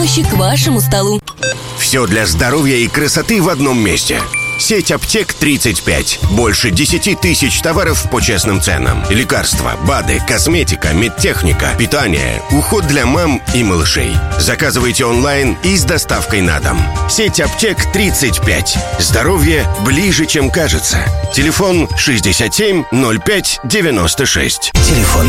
помощи к вашему столу. Все для здоровья и красоты в одном месте. Сеть аптек 35. Больше 10 тысяч товаров по честным ценам. Лекарства, БАДы, косметика, медтехника, питание, уход для мам и малышей. Заказывайте онлайн и с доставкой на дом. Сеть аптек 35. Здоровье ближе, чем кажется. Телефон 67 05 96. Телефон